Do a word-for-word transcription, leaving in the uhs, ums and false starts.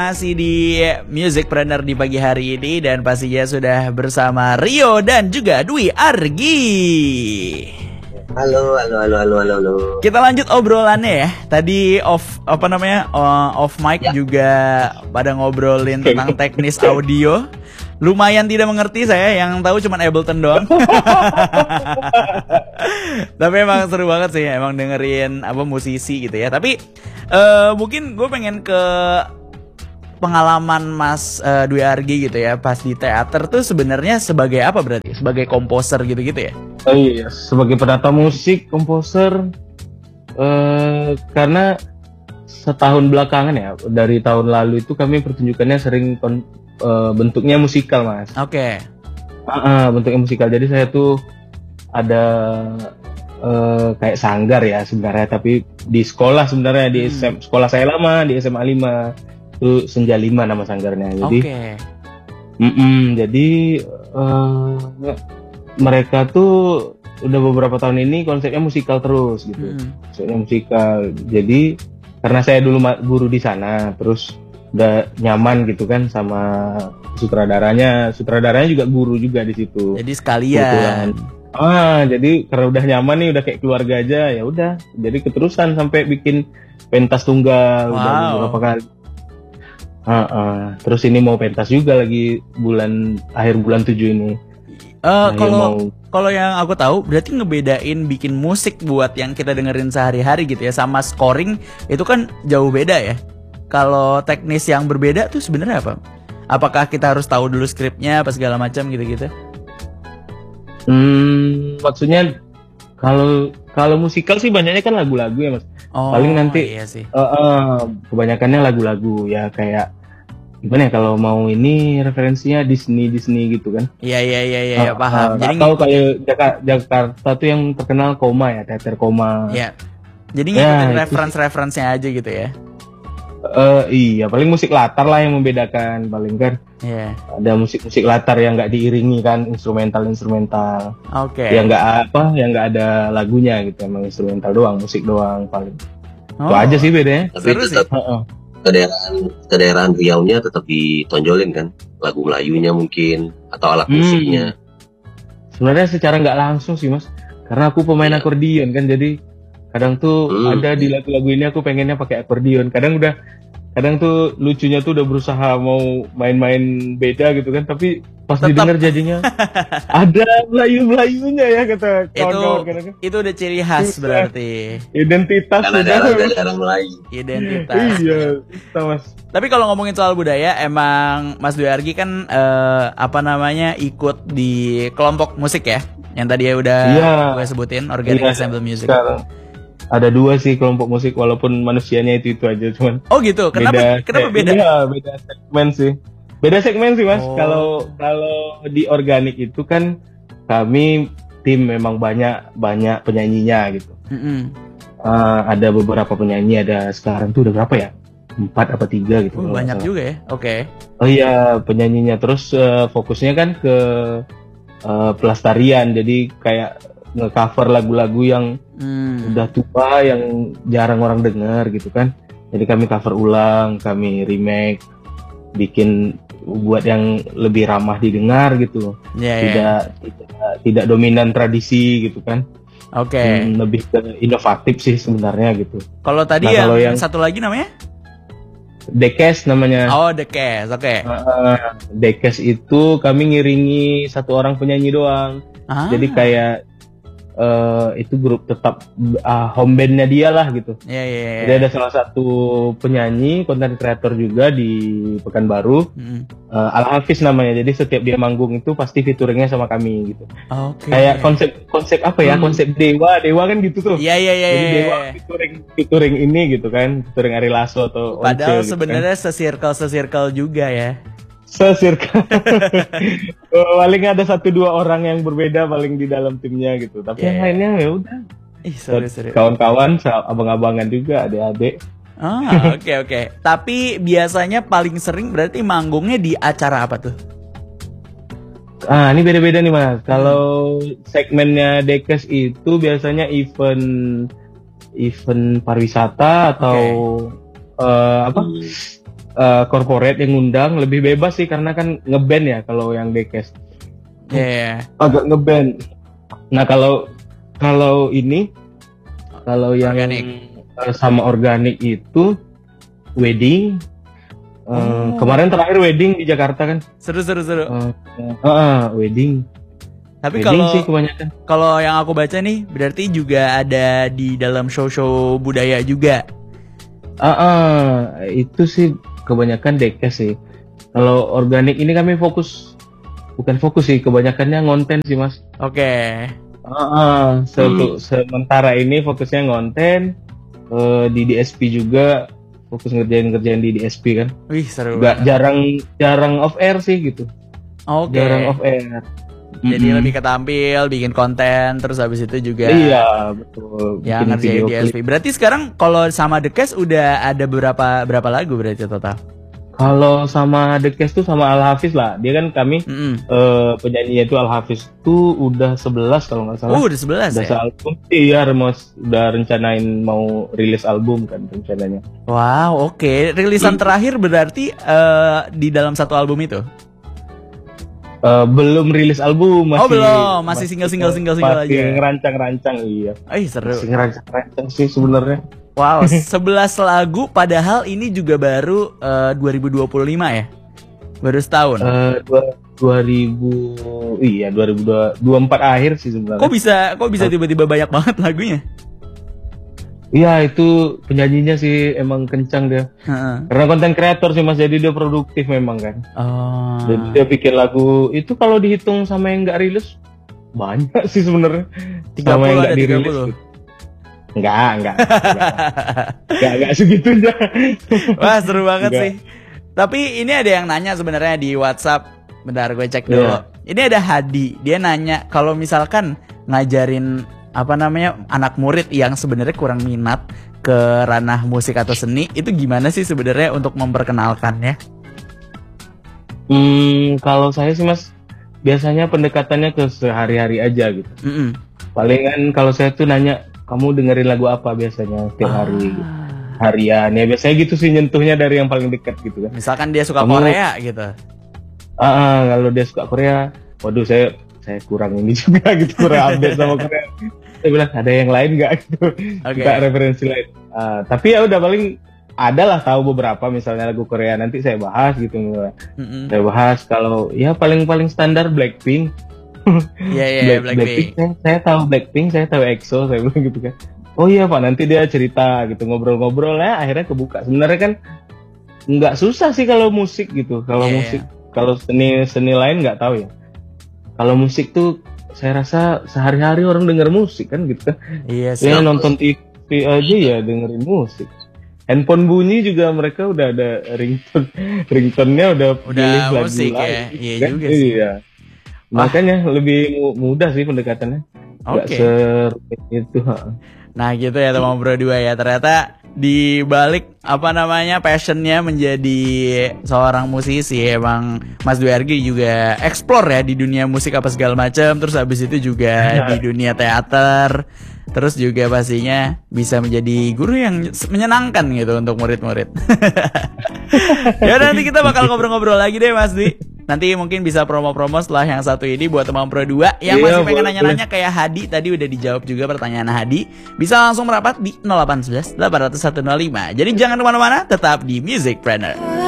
Masih di Musicpreneur di pagi hari ini dan pastinya sudah bersama Rio dan juga Dwi Argi. Halo, halo, halo, halo, halo, halo. Kita lanjut obrolannya ya. Tadi off apa namanya uh, off mic ya. Juga pada ngobrolin tentang teknis audio. Lumayan tidak mengerti saya, yang tahu cuma Ableton doang. Tapi emang seru banget sih, emang dengerin apa musisi gitu ya. Tapi uh, mungkin gue pengen ke pengalaman Mas uh, Dwi Argi gitu ya pas di teater tuh sebenarnya sebagai apa berarti? Sebagai komposer gitu-gitu ya? Oh iya, sebagai penata musik, komposer. Uh, karena setahun belakangan ya, dari tahun lalu itu kami pertunjukannya sering kon- uh, bentuknya musikal, Mas. Oke. Okay. Uh, uh, bentuknya musikal. Jadi saya tuh ada uh, kayak sanggar ya sebenarnya, tapi di sekolah sebenarnya di hmm. sekolah saya lama di S M A lima. Itu Senja lima nama sanggarnya. Jadi okay. jadi uh, mereka tuh udah beberapa tahun ini konsepnya musikal terus gitu. Hmm. Konsepnya musikal. Jadi karena saya dulu guru di sana, terus udah nyaman gitu kan sama sutradaranya. Sutradaranya juga guru juga di situ. Jadi sekalian. Ah, jadi karena udah nyaman nih, udah kayak keluarga aja, ya udah. Jadi keterusan sampai bikin pentas tunggal. Wow. Udah beberapa kali. Uh, uh. Terus ini mau pentas juga lagi bulan akhir bulan tujuh ini. Uh, kalau mau... kalau yang aku tahu berarti ngebedain bikin musik buat yang kita dengerin sehari-hari gitu ya sama scoring itu kan jauh beda ya. Kalau teknis yang berbeda tuh sebenarnya apa? Apakah kita harus tahu dulu skripnya apa segala macam gitu-gitu? Hmm, maksudnya kalau kalau musikal sih banyaknya kan lagu-lagu ya, Mas. Oh, paling nanti iya sih. Uh, uh, kebanyakannya lagu-lagu ya, kayak gimana ya, kalau mau ini referensinya Disney Disney gitu kan. Iya iya iya iya uh, paham. Uh, Jadi tahu kayak Jakarta, Jakarta tuh yang terkenal Koma ya, teater Koma. Iya. Jadi ngikutin ya, reference-referensinya aja gitu ya. Uh, iya, paling musik latar lah yang membedakan paling kan. Iya. Yeah. Ada musik-musik latar yang nggak diiringi kan, instrumental-instrumental. Oke. Okay. Yang nggak apa, yang nggak ada lagunya gitu, emang instrumental doang, musik doang paling. Oh. Itu aja sih bedanya. Tapi tetap uh-uh. kedaerahan kedaerahan Riau-nya tetap ditonjolin kan, lagu Melayunya mungkin atau alat hmm. musiknya. Sebenarnya secara nggak langsung sih, Mas, karena aku pemain yeah. akordion kan, jadi kadang tuh hmm. ada di lagu-lagu ini aku pengennya pakai akordion. Kadang udah, kadang tuh lucunya tuh udah berusaha mau main-main beda gitu kan, tapi pas tetap didengar jadinya ada Melayu-Melayunya ya kata kawan-kawan. Itu, itu udah ciri khas berarti. Identitas. Karena darah-darah Melayu. Identitas. Iya, Mas. Tapi kalau ngomongin soal budaya, emang Mas Dwi Argi kan eh, apa namanya ikut di kelompok musik ya, yang tadi ya udah iya. gue sebutin, Organic iya, Ensemble Music. Sekarang ada dua sih kelompok musik, walaupun manusianya itu itu aja, cuman. Oh gitu. Kenapa? Beda, kenapa beda? Iya, beda segmen sih. Beda segmen sih, Mas. Oh. Kalau kalau di organik itu kan kami tim memang banyak banyak penyanyinya gitu. Mm-hmm. Uh, ada beberapa penyanyi, ada sekarang tuh udah berapa ya? Empat apa tiga gitu. Oh, banyak juga ya. Oke. Okay. Oh iya, penyanyinya. Terus uh, fokusnya kan ke uh, pelestarian. Jadi kayak nge-cover lagu-lagu yang hmm. udah tua, yang jarang orang dengar gitu kan. Jadi kami cover ulang, kami remake, bikin buat yang lebih ramah didengar gitu. Yeah, tidak, yeah. tidak tidak dominan tradisi gitu kan. Oke. Okay. Hmm, lebih ke inovatif sih sebenarnya gitu. Kalau tadi nah, yang, kalau yang satu lagi namanya? Dekes namanya. Oh, Dekes, oke. Okay. Uh, Dekes itu kami ngiringi satu orang penyanyi doang. Ah. Jadi kayak uh, itu grup tetap uh, home bandnya dia lah gitu. Iya yeah, iya. Yeah, yeah. Jadi ada salah satu penyanyi, content creator juga di Pekanbaru, mm. uh, Al Hafiz namanya. Jadi setiap dia manggung itu pasti featuringnya sama kami gitu. Oke. Okay. Kayak konsep konsep apa ya? Hmm. Konsep Dewa, Dewa kan gitu tuh. Iya iya iya. Jadi Dewa featuring featuring ini gitu kan, featuring Ari Lasso atau padahal Once, sebenarnya gitu kan. se-circle se-circle juga ya. Se-circle. Paling ada satu dua orang yang berbeda paling di dalam timnya gitu. Tapi yeah. yang lainnya ya udah. Ih, seru-seru. Kawan-kawan, abang-abangan juga, adik-adik. Ah, oke okay, oke. Okay. Tapi biasanya paling sering berarti manggungnya di acara apa tuh? Ah, ini beda-beda nih, Mas. Kalau segmennya Dekes itu biasanya event event pariwisata atau okay. uh, apa? uh, corporate yang ngundang lebih bebas sih karena kan ngeband ya kalau yang Dekes. Iya. Yeah. Agak ngeband. Nah kalau kalau ini kalau yang Organik. Uh, sama organik itu wedding. Uh, oh. Kemarin terakhir wedding di Jakarta kan. Seru seru seru. Uh, uh, uh, wedding. Tapi wedding kalau sih kebanyakan. Kalau yang aku baca nih berarti juga ada di dalam show-show budaya juga. Ah, uh, uh, itu sih kebanyakan Dekes sih. Kalau organik ini kami fokus, bukan fokus sih, kebanyakannya ngonten sih mas. Oke. Okay. Uh, uh, se- hmm. Sementara ini fokusnya ngonten, uh, di D S P juga fokus ngerjain-ngerjain di D S P kan. Wih seru. Gak jarang jarang off air sih gitu. Oke. Okay. Jarang off air. Jadi mm-hmm. lebih ketampil, bikin konten, terus habis itu juga. Iya betul. Ya ngerjain D S P. Berarti sekarang kalau sama Dekes udah ada berapa berapa lagu berarti total? Kalau sama Dekes tuh sama Al Hafiz lah. Dia kan kami mm-hmm. uh, penyanyinya itu Al Hafiz tuh udah sebelas kalau nggak salah. Oh udah sebelas udah ya? Album. Iya, Remos udah rencanain mau rilis album kan rencananya. Wow, oke. Okay. Rilisan hmm. terakhir berarti uh, di dalam satu album itu? Uh, belum rilis album masih. Oh belum, masih single-single single-single aja. Masih ngerancang-rancang iya. Eh seru. Masih ngerancang-rancang sih sebenarnya. Wow, sebelas lagu padahal ini juga baru uh, dua ribu dua puluh lima ya? Baru setahun. Uh, dua ribu iya dua ribu dua puluh empat akhir sih sebenarnya. Kok bisa kok bisa tiba-tiba banyak banget lagunya? Iya itu penyanyinya sih emang kencang dia. Uh-uh. Karena konten kreator sih mas, jadi dia produktif memang kan. Oh. Jadi dia bikin lagu itu kalau dihitung sama yang nggak rilis banyak sih sebenarnya. Sama yang nggak dirilis. Gitu. Enggak, enggak. Enggak, enggak segitunya. Wah seru banget enggak. Sih. Tapi ini ada yang nanya sebenarnya di WhatsApp. Bentar gue cek dulu. Yeah. Ini ada Hadi. Dia nanya kalau misalkan ngajarin apa namanya anak murid yang sebenarnya kurang minat ke ranah musik atau seni itu gimana sih sebenarnya untuk memperkenalkannya? Hmm, kalau saya sih mas biasanya pendekatannya ke sehari-hari aja gitu. Mm-hmm. Palingan kalau saya tuh nanya kamu dengerin lagu apa biasanya tiap ah. hari gitu. Harian ya biasanya gitu sih nyentuhnya dari yang paling dekat gitu kan. Misalkan dia suka kamu, Korea gitu. Ah, uh, kalau dia suka Korea, waduh saya saya kurang ini juga gitu kurang update sama Korea. Saya bilang ada yang lain nggak gitu, okay. Nggak referensi lain. Uh, tapi ya udah paling ada lah tahu beberapa misalnya lagu Korea nanti saya bahas gitu, mm-hmm. saya bahas kalau ya paling paling standar Blackpink. Iya iya Black, Blackpink. Blackpink saya, saya tahu Blackpink, saya tahu EXO, saya bilang gitu kan. Oh iya pak nanti dia cerita gitu ngobrol-ngobrol ya akhirnya kebuka. Sebenarnya kan nggak susah sih kalau musik gitu, kalau yeah, musik yeah. Kalau seni seni lain nggak tahu ya. Kalau musik tuh saya rasa sehari-hari orang denger musik kan gitu kan. Iya sih. Ya nonton T V aja ya dengerin musik. Handphone bunyi juga mereka udah ada ringtone, ringtone-nya udah udah musik lagu ya. Iya kan? Juga sih. Iya. Makanya lebih mudah sih pendekatannya. Enggak okay. serumit itu. Nah gitu ya teman bro dua ya, ternyata di balik apa namanya passionnya menjadi seorang musisi emang Mas Dwi Argi juga explore ya di dunia musik apa segala macam, terus habis itu juga di dunia teater, terus juga pastinya bisa menjadi guru yang menyenangkan gitu untuk murid-murid. Ya nanti kita bakal ngobrol-ngobrol lagi deh Mas Dwi. Nanti mungkin bisa promo-promo setelah yang satu ini buat teman Pro dua yang iya, masih pengen nanya-nanya kayak Hadi tadi udah dijawab juga pertanyaan Hadi. Bisa langsung merapat di nol delapan satu satu delapan nol satu nol lima. Jadi jangan kemana-mana, tetap di Musicpreneur.